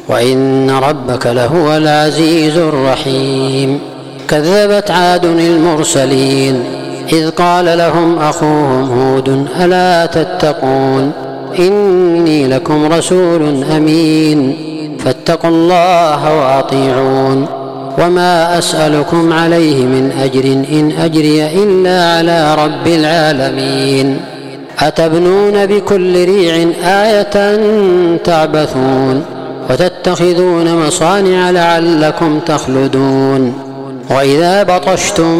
وإن ربك لهو العزيز الرحيم. كذبت عاد المرسلين إذ قال لهم أخوهم هود ألا تتقون إني لكم رسول أمين فاتقوا الله وأطيعون وما أسألكم عليه من أجر إن أجري إلا على رب العالمين. أتبنون بكل ريع آية تعبثون وتتخذون مصانع لعلكم تخلدون وإذا بطشتم